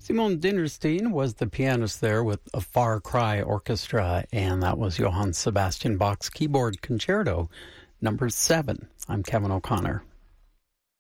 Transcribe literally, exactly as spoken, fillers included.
Simone Dinnerstein was the pianist there with a Far Cry Orchestra, and that was Johann Sebastian Bach's Keyboard Concerto number seven. I'm Kevin O'Connor.